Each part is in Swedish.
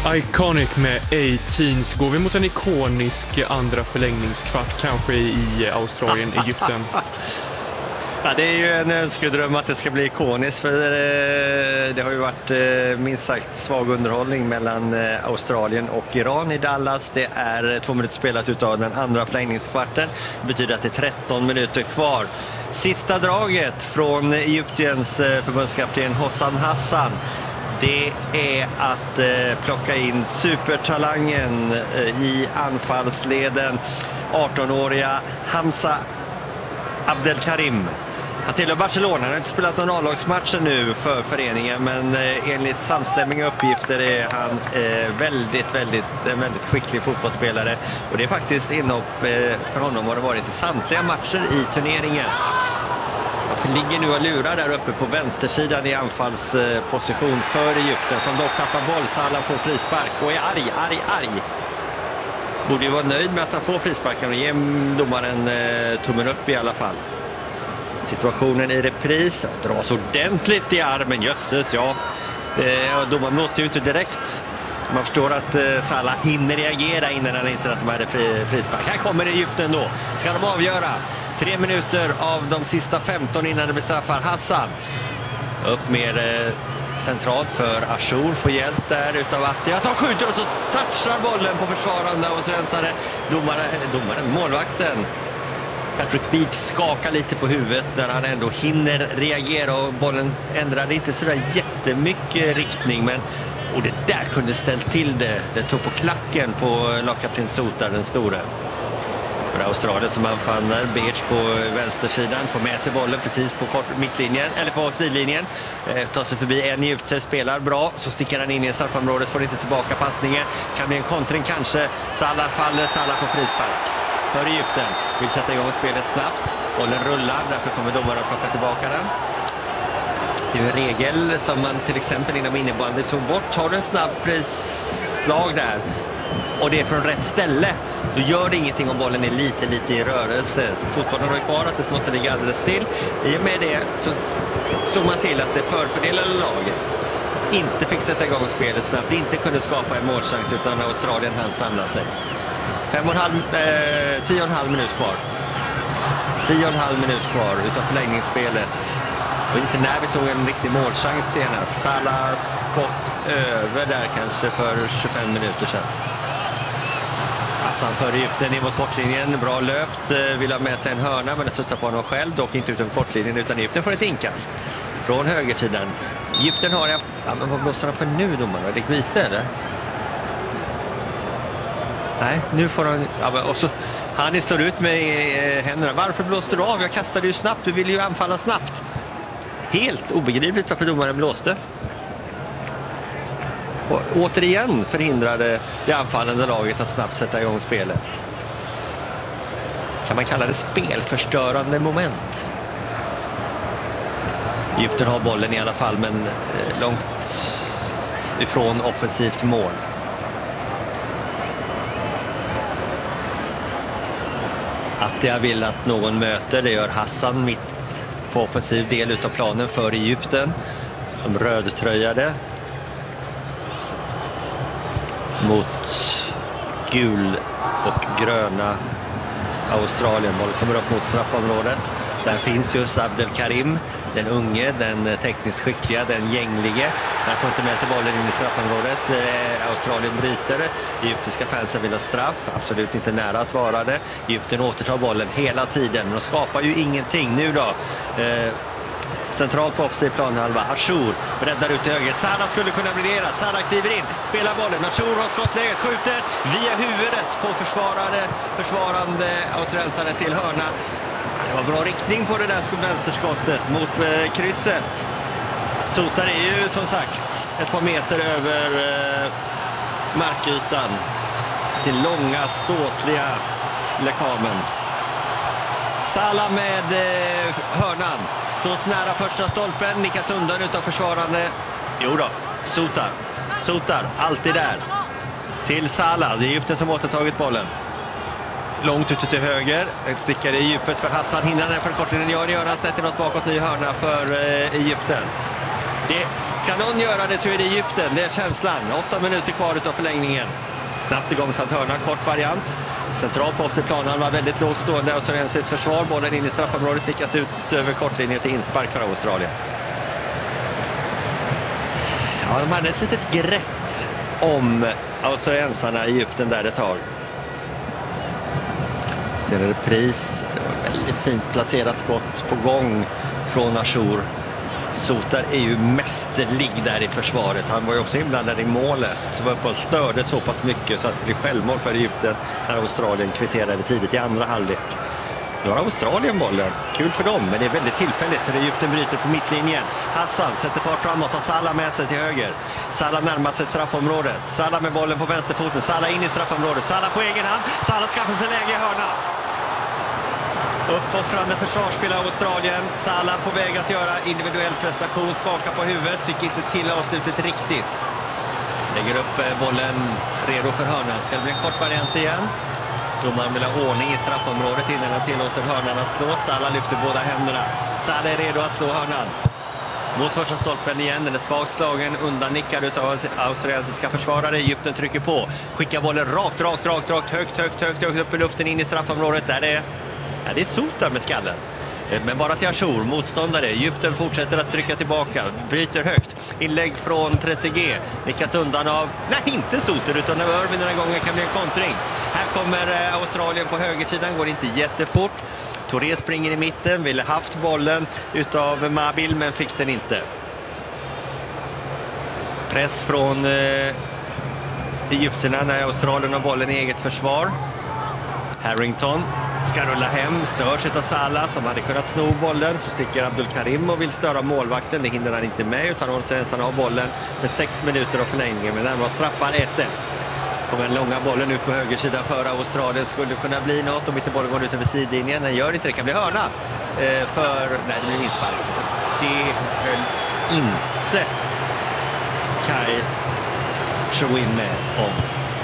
Iconic med 18s. Går vi mot en ikonisk andra förlängningskvart kanske i Australien, Egypten? Ja, det är ju en önskedröm att det ska bli ikoniskt, för det har ju varit minst sagt svag underhållning mellan Australien och Iran i Dallas. Det är 2 minuter spelat utav den andra förlängningskvarten. Det betyder att det är 13 minuter kvar. Sista draget från Egyptiens förbundskapten Hossam Hassan, det är att plocka in supertalangen i anfallsleden, 18-åriga Hamza Abdelkarim. Han tillhör Barcelona, han har inte spelat någon A-lagsmatch nu för föreningen, men enligt samstämmiga uppgifter är han väldigt skicklig fotbollsspelare. Och det är faktiskt inhopp för honom har det varit i samtliga matcher i turneringen. Han ligger nu och lurar där uppe på vänstersidan i anfallsposition för Egypten, som dock tappar boll. Salah får frispark och är arg. Borde ju vara nöjd med att han får frisparken och ge domaren tummen upp i alla fall. Situationen i repris, dras ordentligt i armen, jösses ja. Domaren blåste ju inte direkt. Man förstår att Salah hinner reagera innan han inser att de hade frispark. Här kommer Egypten då. Ska de avgöra? 3 minuter av de sista 15 innan det bestraffar Hassan. Upp mer centralt för Achour, får hjälp där utav Attia som skjuter och så touchar bollen på försvarande och så rensar domaren, målvakten Patrick Beach skakar lite på huvudet när han ändå hinner reagera, och bollen ändrade inte sådär jättemycket riktning, men och det där kunde ställt till det tog på klacken på lagkapten Sotar, den store. För Australien som anfaller, Beach på vänstersidan, får med sig bollen precis på mittlinjen, eller på sidlinjen, tar sig förbi en egyptier, spelar bra, så sticker han in i straffområdet, får inte tillbaka passningen, kan bli en kontring kanske, Salah faller, Salah på frispark för Egypten, vill sätta igång spelet snabbt, bollen rullar, därför kommer domaren att plocka tillbaka den. Det är en regel som man till exempel inom innebandy tog bort. Tar du en snabb frislag där och det är från rätt ställe, då gör det ingenting om bollen är lite i rörelse. Fotbollen har kvar att det måste ligga alldeles still. I och med det så såg man till att det förfördelade laget inte fick sätta igång spelet snabbt, inte kunde skapa en målchans, utan Australien hann samla sig. 10,5 minut kvar. 10,5 minut kvar utav förlängningsspelet. Och inte när vi såg en riktig målchans senast. Salahs skott över där kanske för 25 minuter sedan. Hassan för Egypten in mot kortlinjen. Bra löpt. Vill ha med sig en hörna, men det studsar på honom själv. Dock inte utan kortlinjen, utan Egypten får ett inkast från högersidan. Egypten har men vad blåser han för nu, domaren? Är det byte eller? Nej, nu får han... och så, han står ut med händerna. Varför blåste du av? Jag kastade ju snabbt. Du ville ju anfalla snabbt. Helt obegripligt varför domaren blåste. Och återigen förhindrade det anfallande laget att snabbt sätta igång spelet. Kan man kalla det spelförstörande moment? Egypten har bollen i alla fall, men långt ifrån offensivt mål. Attia vill att någon möter, det gör Hassan mitt på offensiv del utav planen för Egypten. De rödtröjade mot gul och gröna Australien. Bollen kommer upp mot straffområdet. Där finns just Abdelkarim, den unge, den tekniskt skickliga, den gänglige. Han får inte med sig bollen in i straffområdet. Australien bryter. Egyptiska fansen vill ha straff. Absolut inte nära att vara det. Egypten återtar bollen hela tiden, men de skapar ju ingenting. Nu då, centralt på offensiv planhalva. Achour räddar ut till höger. Salah skulle kunna briljera. Salah kliver in, spelar bollen. Achour har skottläget, skjuter via huvudet på försvarande australiensare till hörna. Det var bra riktning på det där vänsterskottet mot krysset. Sotar är ju som sagt ett par meter över markytan. Sin långa, ståtliga lekamen. Salah med hörnan. Så nära första stolpen, nickas undan utav försvarande. Jo då, Sotar, alltid där. Till Salah, det är Egypten som återtagit bollen. Långt ute till höger, ett stickare i djupet för Hassan, hindrar den för kortlinjen, gör han snett inåt bakåt, ny hörna för Egypten. Ska någon göra det så är det Egypten, det är känslan. 8 minuter kvar utav förlängningen. Snabbt igångsatt hörna, kort variant. Central post i planen var väldigt lågt stående och Australiens försvar. Bollen in i straffområdet, nickas ut över kortlinjen till inspark för Australien. Ja, de hade ett litet grepp om australiensarna i Egypten där ett tag. Sen är det pris. Väldigt fint placerat skott på gång från Achour. Sotar är ju mästerlig där i försvaret. Han var ju också inblandad i målet. Var uppe och störde så pass mycket så att det blir självmål för Egypten när Australien kvitterade tidigt i andra halvlek. Nu har Australien bollen. Kul för dem, men det är väldigt tillfälligt för Egypten bryter på mittlinjen. Hassan sätter fart framåt och Salah med sig till höger. Salah närmar sig straffområdet. Salah med bollen på vänsterfoten. Salah in i straffområdet. Salah på egen hand. Salah skaffar sig läge i hörna. Uppoffrande försvarsspel av Australien. Salah på väg att göra individuell prestation. Skakar på huvudet. Fick inte till avslutet riktigt. Lägger upp bollen redo för hörnan. Ska det bli en kort variant igen? Domaren vill ha ordning i straffområdet innan han tillåter hörnan att slå. Salah lyfter båda händerna. Salah är redo att slå hörnan. Mot första stolpen igen. Den är svagt slagen. Undannickad utav australiensiska försvarare. Egypten trycker på. Skickar bollen rakt. Högt upp i luften in i straffområdet. Där det är... Ja, det är Sotar med skallen. Men bara till Achour, motståndare. Egypten fortsätter att trycka tillbaka. Bryter högt. Inlägg från Trezeguet. Nickas undan av... Nej, inte Sotar utan av Irvin den här gången kan bli en kontring. Här kommer Australien på högersidan. Går inte jättefort. Touré springer i mitten. Ville haft bollen utav Mabil men fick den inte. Press från Egypterna när Australien har bollen i eget försvar. Harrington ska rulla hem, störs av Salah som hade kunnat sno bollen. Så sticker Abdul Karim och vill störa målvakten. Det hindrar han inte med utan Australiensarna har bollen med 6 minuter av förlängningen. Men närmast straffar 1-1. Kommer den långa bollen ut på högersidan för Australien. Skulle kunna bli något om inte bollen går ut över sidlinjen. Den gör inte det, kan bli hörna. Nej, det blir inspark. Det höll inte Kai Chouin med om.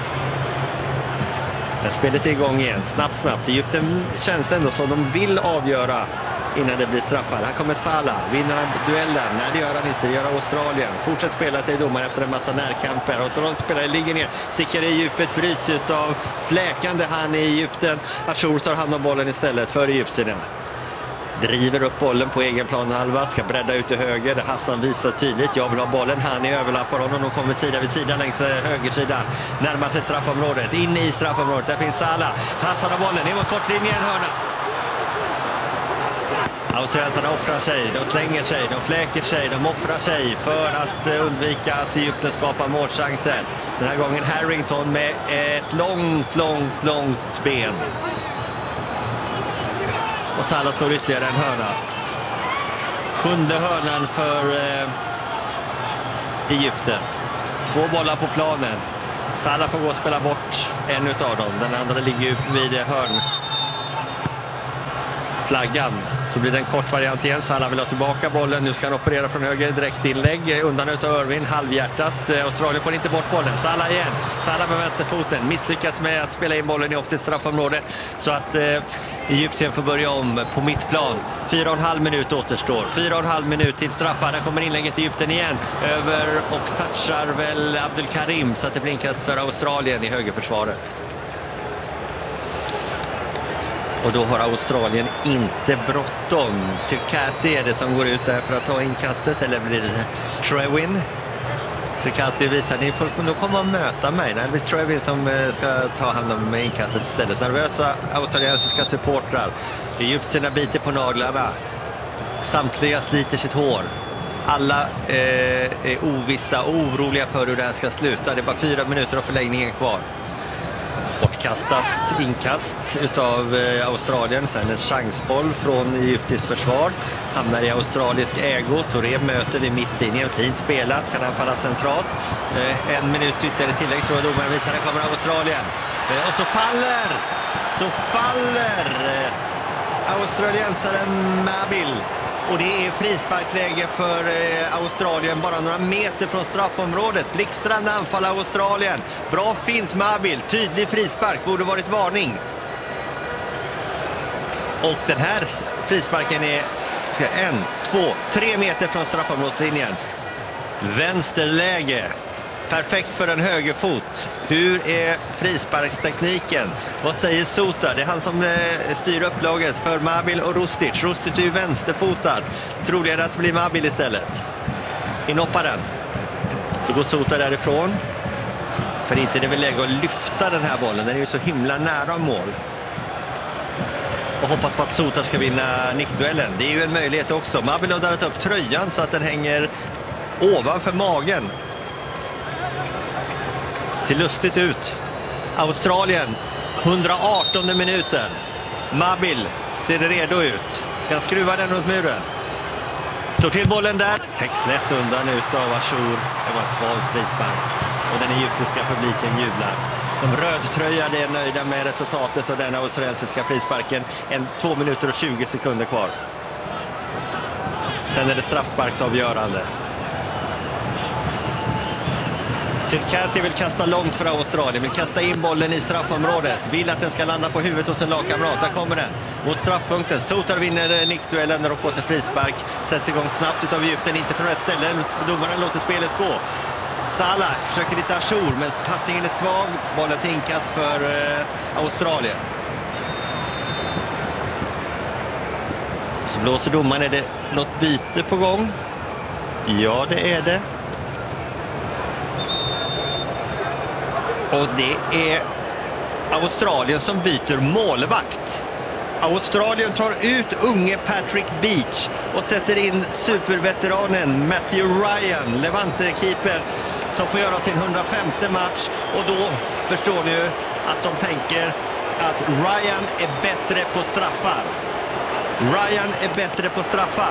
Men spelet är igång igen, snabbt. Egypten känns ändå som de vill avgöra innan det blir straffar. Här kommer Salah, vinner duellen. Nej, det gör han inte, det gör Australien. Fortsätter spela sig domare efter en massa närkamper. Australien spelare ligger ner, sticker i djupet, bryts ut av fläkande han i Egypten. Achour tar hand om bollen istället för Egyptierna. Driver upp bollen på egen planhalva, ska bredda ut till höger. Där Hassan visar tydligt, jag vill ha bollen. Han är överlappar honom och kommer sida vid sida längs högersidan. Närmar sig straffområdet, in i straffområdet. Där finns Salah. Hassan har bollen, ner mot kortlinjen, hörna. Australiensarna offrar sig, de slänger sig, de fläker sig, de offrar sig för att undvika att Egypten skapar målchanser. Den här gången Harrington med ett långt ben. Och Salah står ytterligare en hörna. 7:e hörnan för Egypten. 2 bollar på planen. Salah får gå och spela bort en utav dem. Den andra ligger vid hörnflaggan. Så blir det en kort variant igen. Salah vill ha tillbaka bollen. Nu ska han operera från höger, direkt inlägg. Undan utav Irvin, halvhjärtat. Australien får inte bort bollen. Salah igen. Salah med vänsterfoten. Misslyckas med att spela in bollen i offensivt straffområde. Så att Egypten får börja om på mittplan. 4,5 minut återstår. 4,5 minut till straffar. Där kommer inlägget till Egypten igen. Över och touchar väl Abdul Karim så att det blir inkast för Australien i högerförsvaret. Och då har Australien inte bråttom. Sirkati är det som går ut där för att ta inkastet. Eller blir det Trewin? Sirkati visar att ni får komma och möta mig. Det blir Trewin som ska ta hand om inkastet istället. Nervösa australiensiska supportrar. Egyptierna biter på naglarna. Samtliga sliter sitt hår. Alla är ovissa och oroliga för hur det här ska sluta. Det är bara 4 minuter av förlängningen kvar. Bortkastat inkast utav Australien. Sen en chansboll från egyptiskt försvar. Hamnar i australisk ägo. Touré möter vid mittlinjen. Fint spelat. Kan han falla centralt. 1 minut ytterligare tillägg tror jag domaren visar. Här kommer Australien. Och så faller australiensaren Mabil. Och det är frisparkläge för Australien bara några meter från straffområdet. Blixtrande anfall av Australien. Bra fint Mabil. Tydlig frispark. Borde varit varning. Och den här frisparken är 1, 2, 3 meter från straffområdslinjen. Vänsterläge. Perfekt för en högerfot. Hur är frisparkstekniken? Vad säger Sutar? Det är han som styr upplaget för Mabil och Rustic. Rustic är ju vänsterfotad. Troligare att det blir Mabil istället. Inhoppar den. Så går Sutar därifrån. För inte det är väl läge att lyfta den här bollen. Den är ju så himla nära mål. Och hoppas på att Sutar ska vinna nickduellen. Det är ju en möjlighet också. Mabil har dragit upp tröjan så att den hänger ovanför magen. Ser lustigt ut. Australien, 118 minuten. Mabil ser redo ut. Ska han skruva den runt muren? Slår till bollen där. Täcks lätt undan utav Ashur. Det var en svag frispark. Och den egyptiska publiken jublar. De rödtröjade är nöjda med resultatet och den australiensiska frisparken. 2 minuter och 20 sekunder kvar. Sen är det straffsparksavgörande. Sirkati vill kasta långt för Australien, vill kasta in bollen i straffområdet, vill att den ska landa på huvudet hos en lagkamrat. Där kommer den mot straffpunkten. Sutar vinner nickduellen, drar på sig frispark, sätts igång snabbt utav Egypten, inte från rätt ställe. Domaren låter spelet gå. Salah försöker lite Ashur, men passningen är svag. Bollen till inkast för Australien. Så blåser domaren. Är det något byte på gång? Ja, det är det. Och det är Australien som byter målvakt. Australien tar ut unge Patrick Beach och sätter in superveteranen Matthew Ryan, Levante-keeper, som får göra sin 105:e match. Och då förstår ni ju att de tänker att Ryan är bättre på straffar. Ryan är bättre på straffar.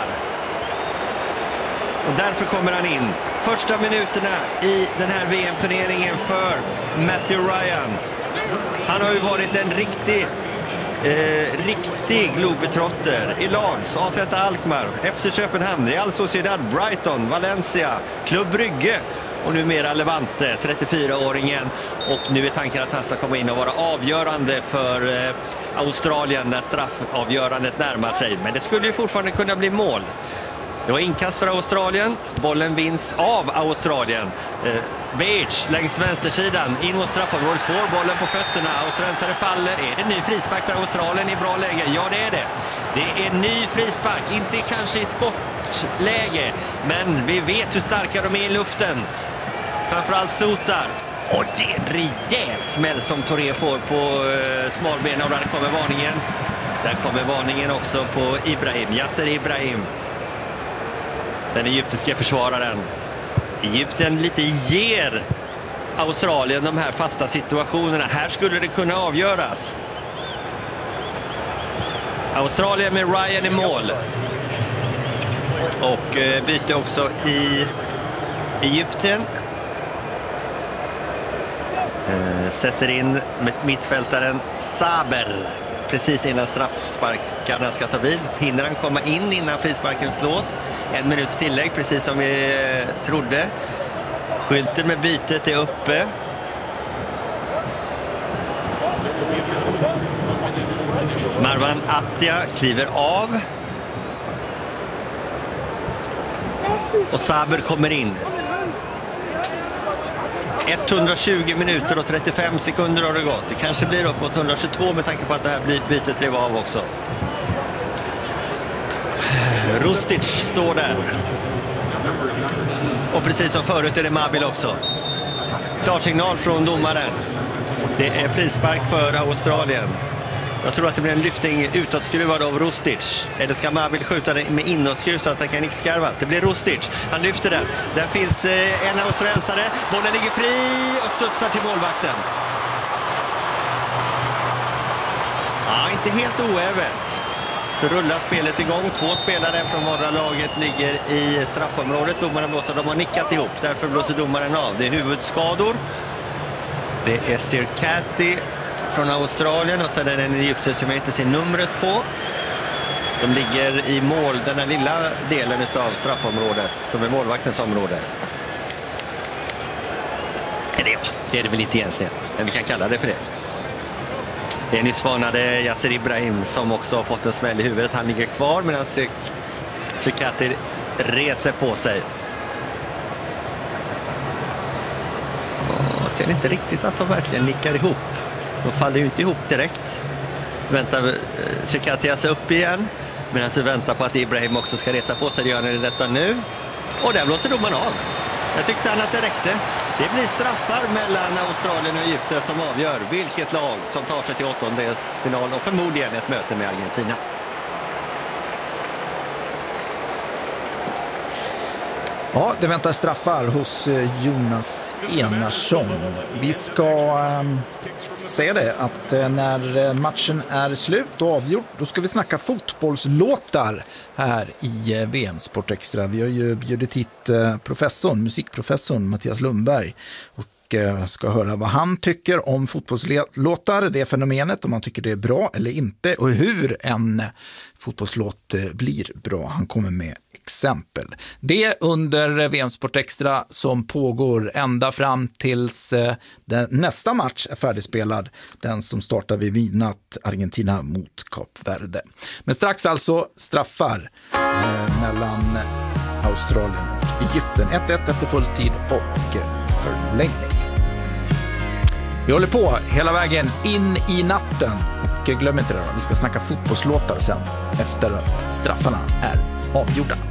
Och därför kommer han in. Första minuterna i den här VM-turneringen för Matthew Ryan. Han har ju varit en riktig globetrotter i Lens, AZ Alkmaar, FC Köpenhamn, Real Sociedad, Brighton, Valencia, Club Brygge och numera Levante, 34-åringen. Och nu är tanken att han ska komma in och vara avgörande för Australien när straffavgörandet närmar sig. Men det skulle ju fortfarande kunna bli mål. Det var inkast för Australien. Bollen vinns av Australien. Beach längs vänstersidan in mot straffområdet, får bollen på fötterna. Australiensare faller. Är det ny frispark för Australien i bra läge? Ja, det är det. Det är ny frispark. Inte kanske i skottläge, men vi vet hur starka de är i luften. Framförallt Sutar. Och det är en rejäl smäll som Touré får på smalbena. Och där kommer varningen. Där kommer varningen också på Ibrahim. Yasser Ibrahim. Den egyptiska försvararen. Egypten lite ger Australien de här fasta situationerna. Här skulle det kunna avgöras. Australien med Ryan i mål. Och byte också i Egypten. Sätter in mittfältaren Saber precis innan straffsparkarna ska ta vid. Hinner han komma in innan frisparken slås? 1 minuts tillägg, precis som vi trodde. Skylten med bytet är uppe. Marwan Attia kliver av. Och Saber kommer in. 120 minuter och 35 sekunder har det gått. Det kanske blir upp mot 122 med tanke på att det här bytet blev av också. Rustic står där. Och precis som förut är det Mabil också. Klarsignal från domaren. Det är frispark för Australien. Jag tror att det blir en lyftning utåtskruvad av Rustic. Eller ska Mabil skjuta det med inåtskruv så att det kan nickskarvas? Det blir Rustic. Han lyfter den. Där finns en australiensare. Bollen ligger fri och studsar till målvakten. Ja, inte helt oävet. Så rullar spelet igång. 2 spelare från våra laget ligger i straffområdet. Domaren blåser. De har nickat ihop. Därför blåser domaren av. Det är huvudskador. Det är Sirkati från Australien och sen är det en egyptier som jag inte ser numret på. De ligger i mål, den här lilla delen av straffområdet som är målvaktens område. Det är det väl inte egentligen, men vi kan kalla det för det. Det är nyss varnade Yasser Ibrahim som också har fått en smäll i huvudet. Han ligger kvar medan Sirkati reser på sig. ser inte riktigt att de verkligen nickar ihop. De faller ju inte ihop direkt. Väntar Tsikatias upp igen. Medan vi väntar på att Ibrahim också ska resa på sig. Det gör han i detta nu. Och där blåser domaren av. Jag tyckte han att det räckte. Det blir straffar mellan Australien och Egypten som avgör vilket lag som tar sig till åttondelsfinal och förmodligen ett möte med Argentina. Ja, det väntar straffar hos Jonas Enarsson. Vi ska säga det att när matchen är slut och avgjord, då ska vi snacka fotbollslåtar här i VM Sport Extra. Vi har ju bjudit hit musikprofessorn Mattias Lundberg och ska höra vad han tycker om fotbollslåtar, det fenomenet, om han tycker det är bra eller inte och hur en fotbollslåt blir bra. Han kommer med exempel. Det under VM Sport Extra som pågår ända fram tills nästa match är färdigspelad, den som startar vid midnatt, Argentina mot Kap Verde. Men strax alltså straffar mellan Australien och Egypten. 1-1 efter fulltid och förlängning. Vi håller på hela vägen in i natten och glöm inte det då, vi ska snacka fotbollslåtar sen efter att straffarna är avgjorda.